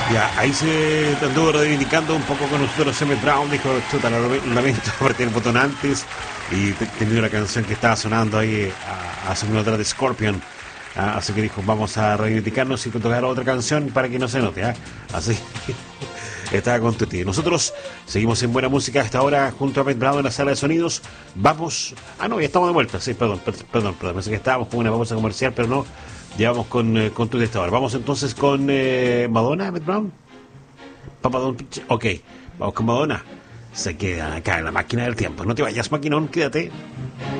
Ya, ahí se anduvo reivindicando un poco con nosotros Emmett Brown, dijo, chuta, lamento apretar el botón antes y tenía una canción que estaba sonando ahí a su minuto de Scorpion. Así que dijo, vamos a reivindicarnos y tocar otra canción para que no se note. Así estaba con Tuti. Nosotros seguimos en buena música hasta ahora junto a Emmett Brown en la sala de sonidos. Vamos... no, ya estamos de vuelta. Sí, perdón. Pensé que estábamos con una pausa comercial, pero no. Llevamos con Tuti hasta ahora. Vamos entonces con Madonna, Emmett Brown. Ok, vamos con Madonna. Se quedan acá en la máquina del tiempo. No te vayas, maquinón, quédate.